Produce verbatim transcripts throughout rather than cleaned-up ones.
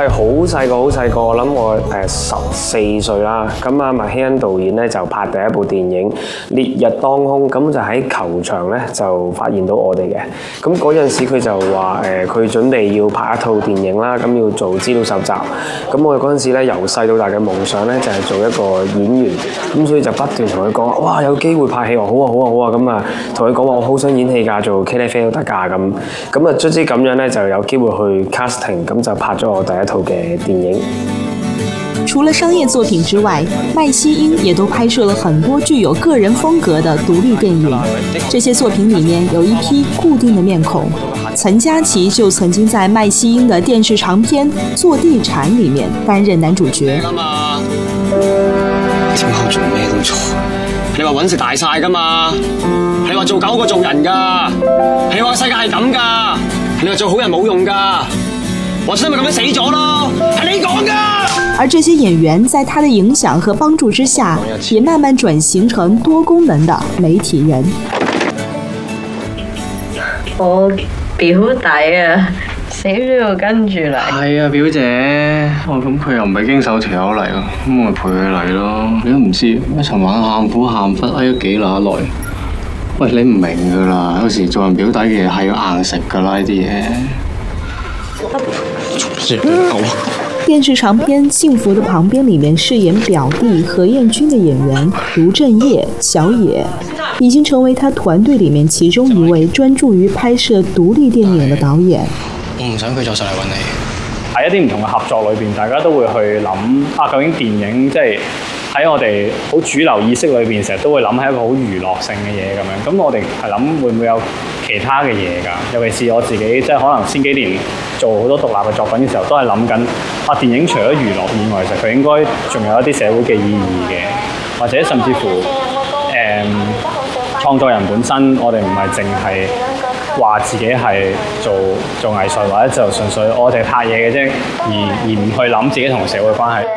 係好細個，好細個，我諗我誒十四歲啦。咁啊，麥希恩導演咧就拍第一部電影《烈日當空》，咁就喺球場咧就發現到我哋嘅。咁嗰陣時佢就話誒，佢、呃、準備要拍一套電影啦，咁要做資料搜集。咁我哋嗰陣時咧由細到大嘅夢想咧就係做一個演員，咁所以就不斷同佢講話，哇有機會拍戲喎，好啊好啊好啊，咁啊同佢講話我好想演戲㗎，做茄喱啡都得㗎咁。咁啊卒之咁樣咧就有機會去 casting， 咁就拍咗我第一套嘅電影。 除了商業作品之外，麥希英也都拍攝了很多具有個人風格的獨立電影。這些作品裡面有一批固定的面孔，陳嘉琪就曾經在麥希英的電視長片《做地產》裡面擔任男主角。 點解做咩都錯？你話揾食大晒㗎嘛？你話做狗過做人㗎？你話世界係咁㗎？你話做好人冇用㗎？我真係咪咁樣死咗咯？係你講㗎！ 而這些演員在他的影響和幫助之下，也慢慢轉型成多功能的媒體人。 我表弟啊，死都要跟住嚟。 係啊，表姐。哦，咁佢又唔係經手條友嚟喎，咁我咪陪佢嚟咯。你都唔知，一尋晚喊苦喊忽挨咗幾乸耐。喂，你唔明㗎啦，有時做人表弟嘅嘢係要硬食㗎啦，呢啲嘢。 電視長片《幸福的旁邊》裡面飾演表弟何燕君的演員盧正業、小野，已經成為他團隊裡面其中一位專注於拍攝獨立電影的導演。 我唔想佢再上嚟揾你。 喺一啲唔同嘅合作裏邊，大家都會去諗啊，究竟電影即係喺我哋好主流意識裏邊，成日都會諗係一個好娛樂性嘅嘢咁樣。咁我哋係諗會唔會有其他嘅嘢㗎？尤其是我自己，即係可能先幾年做好多獨立嘅作品嘅時候，都係諗緊啊，電影除咗娛樂以外，其實佢應該仲有一啲社會嘅意義嘅，或者甚至乎誒、嗯、創作人本身，我哋唔係淨係話自己係做做藝術，或者就純粹我哋拍嘢嘅啫，而而唔去諗自己同社會關係。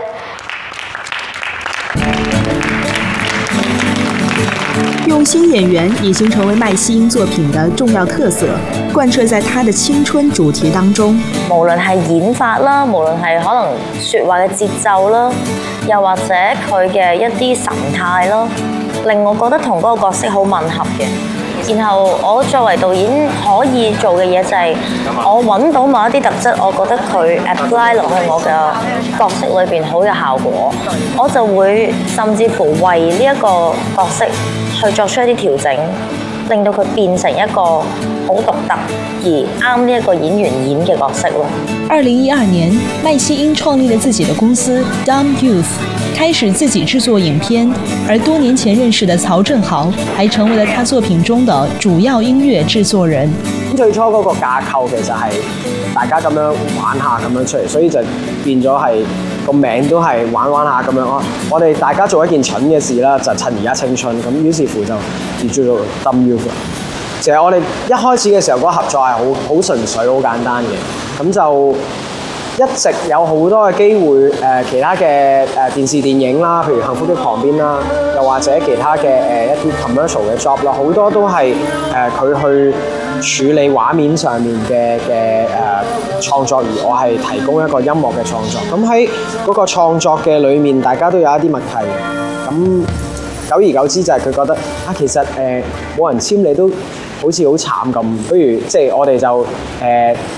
用心演員已經成為麥希英作品的重要特色，貫徹在他的青春主題當中。 無論係演法啦，無論係可能説話嘅節奏啦，又或者佢嘅一啲神態咯，令我覺得同嗰個角色好吻合嘅。然後我作為導演可以做嘅嘢就係我揾到某一啲特質，我覺得佢 apply 落去我嘅角色裏邊好有效果，我就會甚至乎為呢一個角色去作出一啲調整，令到佢變成一個好獨特而啱呢一個演員演嘅角色咯。 二零一二年，麥希英創立了自己的公司 Dumb Youth， 開始自己製作影片，而多年前認識的曹正豪，還成為了他作品中的主要音樂製作人。 最初嗰個架構其實係大家咁樣玩下咁樣出嚟，所以就變咗係個名都係玩玩下咁樣咯。我哋大家做一件蠢嘅事啦，就趁而家青春，咁於是乎就而叫做 Dumb Youth。其實我哋一開始嘅時候嗰個合作係好好純粹、好簡單嘅，咁就一直有好多嘅機會誒、呃，其他嘅誒、呃、電視電影啦，譬如《幸福的旁邊》啦，又或者其他嘅誒、呃、一啲 commercial 嘅 job 啦，好多都係誒佢去處理畫面上面嘅嘅誒創作，而我係提供一個音樂嘅創作。咁喺嗰個創作嘅裏面，大家都有一啲默契。咁久而久之就係佢覺得啊，其實誒冇、呃、人簽你都好似好慘咁，不如即係我哋就誒、呃、